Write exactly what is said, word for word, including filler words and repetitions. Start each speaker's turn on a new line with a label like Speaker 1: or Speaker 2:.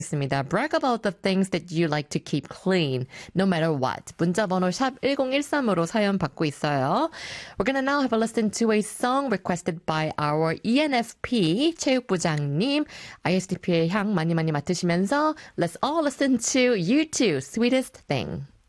Speaker 1: 있습니다. Brag about the things that you like to keep clean, no matter what. 문자번호 샵 일공일삼으로 사연 받고 있어요. We're gonna now have a listen to a song requested by our E N F P 체육부장님. 아이에스티피의 향 많이 많이 맡으시면서 Let's all listen to U two, Sweetest Thing.